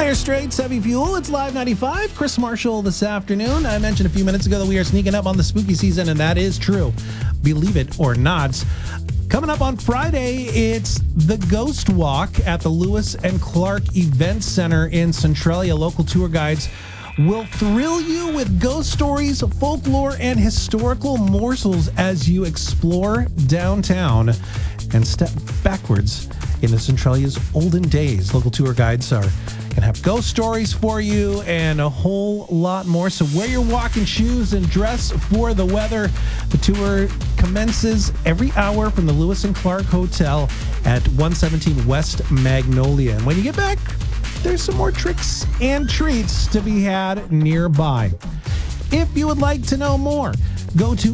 Dire Straits, Heavy Fuel. It's Live 95. Chris Marshall this afternoon. I mentioned a few minutes ago that we are sneaking up on the spooky season, and that is true. Believe it or not. Coming up on Friday, it's the Ghost Walk at the Lewis and Clark Event Center in Centralia. Local tour guides will thrill you with ghost stories, folklore, and historical morsels as you explore downtown and step backwards into Centralia's olden days. Local tour guides are going to have ghost stories for you and a whole lot more. So wear your walking shoes and dress for the weather. The tour commences every hour from the Lewis and Clark Hotel at 117 West Magnolia. And when you get back, there's some more tricks and treats to be had nearby. If you would like to know more, go to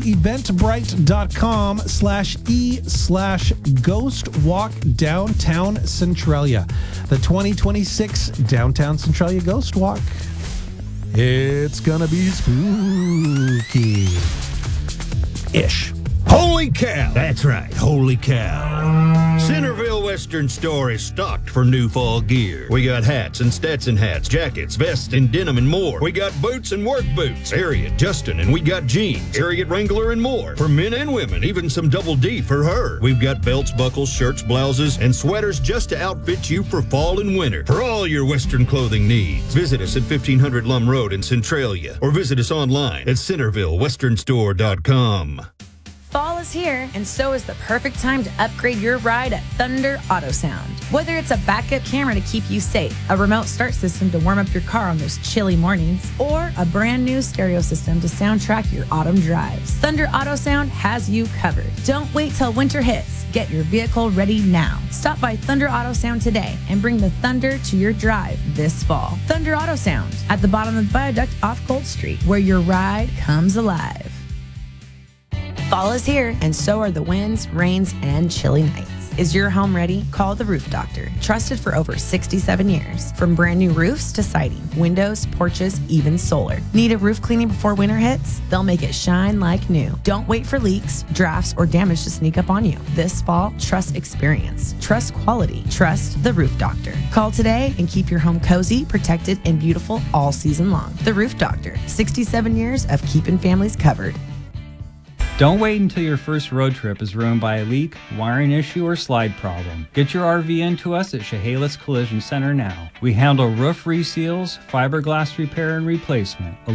eventbrite.com/e/Ghost Walk Downtown Centralia. The 2026 Downtown Centralia Ghost Walk. It's gonna be spooky-ish. Holy cow! That's right, holy cow. Centerville Western Store is stocked for new fall gear. We got hats and Stetson hats, jackets, vests, and denim and more. We got boots and work boots, Harriet, Justin, and we got jeans, Harriet Wrangler, and more. For men and women, even some double D for her. We've got belts, buckles, shirts, blouses, and sweaters just to outfit you for fall and winter. For all your Western clothing needs, visit us at 1500 Lum Road in Centralia, or visit us online at CentervilleWesternStore.com. Fall is here, and so is the perfect time to upgrade your ride at Thunder Auto Sound. Whether it's a backup camera to keep you safe, a remote start system to warm up your car on those chilly mornings, or a brand new stereo system to soundtrack your autumn drives, Thunder Auto Sound has you covered. Don't wait till winter hits. Get your vehicle ready now. Stop by Thunder Auto Sound today and bring the thunder to your drive this fall. Thunder Auto Sound at the bottom of the viaduct off Gold Street, where your ride comes alive. Fall is here, and so are the winds, rains, and chilly nights. Is your home ready? Call the Roof Doctor, trusted for over 67 years. From brand new roofs to siding, windows, porches, even solar. Need a roof cleaning before winter hits? They'll make it shine like new. Don't wait for leaks, drafts, or damage to sneak up on you. This fall, trust experience. Trust quality. Trust the Roof Doctor. Call today and keep your home cozy, protected, and beautiful all season long. The Roof Doctor, 67 years of keeping families covered. Don't wait until your first road trip is ruined by a leak, wiring issue, or slide problem. Get your RV into us at Chehalis Collision Center now. We handle roof reseals, fiberglass repair and replacement,